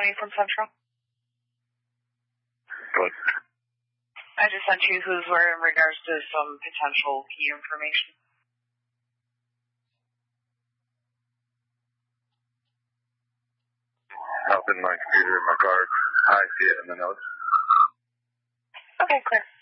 calling you from Central. Good. I just sent you who's where in regards to some potential key information. Up in my computer in my car. I see it in the notes. Okay, clear.